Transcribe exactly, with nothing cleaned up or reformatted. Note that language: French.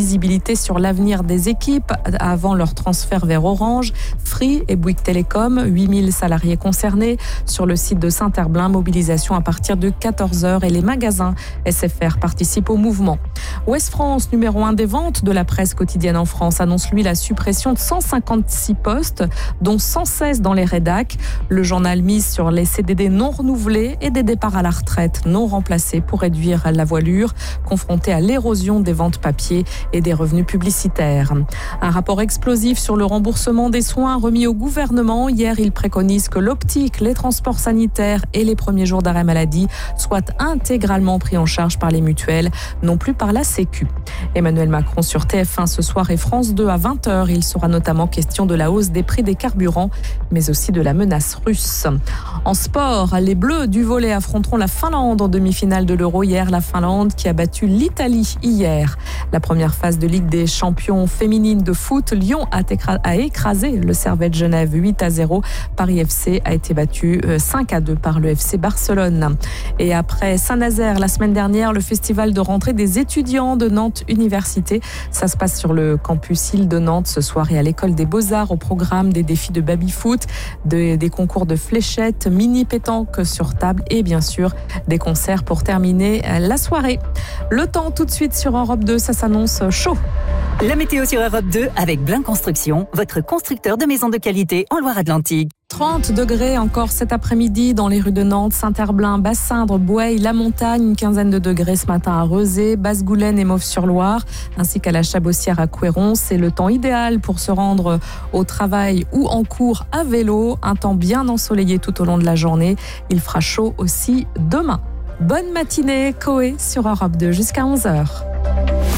visibilité sur l'avenir des équipes avant leur transfert vers Orange. Free et Bouygues Télécom, huit mille salariés concernés. Sur le site de Saint-Herblain, mobilisation à partir de quatorze heures et les magasins S F R participent au mouvement. Ouest France, numéro un des ventes de la presse quotidienne en France, annonce lui la suppression de cent cinquante-six postes, dont cent seize dans les rédacs. Le journal mise sur les C D D non renouvelés et des départs à la retraite non remplacés pour réduire la voilure, confronté à l'érosion des ventes papier et des revenus publicitaires. Un rapport explosif sur le remboursement des soins remis au gouvernement. Hier, il préconise que l'optique, les transports sanitaires et les premiers jours d'arrêt maladie soient intégralement pris en charge par les mutuelles, non plus par la Sécu. Emmanuel Macron sur T F un ce soir et France deux à vingt heures. Il sera notamment question de la hausse des prix des carburants, mais aussi de la menace russe. En sport, les Bleus du volley affronteront la Finlande en demi-finale de l'Euro hier. La Finlande qui a battu l'Italie hier. La première phase de Ligue des champions féminines de foot, Lyon a écrasé le Servette Genève huit à zéro. Paris F C a été battu cinq à deux par le F C Barcelone. Et après Saint-Nazaire la semaine dernière, le festival de rentrée des étudiants de Nantes Université. Ça se passe sur le campus Île de Nantes ce soir et à l'école des Beaux-Arts. Au programme des défis de baby-foot, de, des concours de fléchettes, mini pétanque sur table et bien sûr des concerts pour terminer la soirée. Le temps tout de suite sur Europe deux, ça s'annonce chaud. La météo sur Europe deux avec Blin Construction, votre constructeur de maisons de qualité en Loire-Atlantique. trente degrés encore cet après-midi dans les rues de Nantes, Saint-Herblain, Bassindre, Boueil, La Montagne, une quinzaine de degrés ce matin à Rezé, Basse-Goulaine et Mauves-sur-Loire, ainsi qu'à la Chabossière à Couëron. C'est le temps idéal pour se rendre au travail ou en cours à vélo. Un temps bien ensoleillé tout au long de la journée. Il fera chaud aussi demain. Bonne matinée, Coé sur Europe deux jusqu'à onze heures.